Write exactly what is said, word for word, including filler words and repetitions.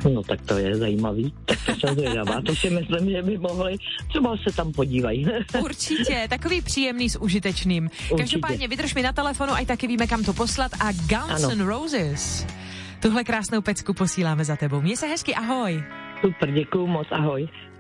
No tak to je zajímavý, tak to jsem zvědavá, to si myslím, že by mohli, třeba se tam podívají. Určitě, takový příjemný s užitečným. Určitě. Každopádně vydrž mi na telefonu, ať taky víme, kam to poslat a Guns Ano. N' Roses. Tuhle krásnou pecku posíláme za tebou. Měj se hezky, ahoj. Super, děkuju moc, ahoj.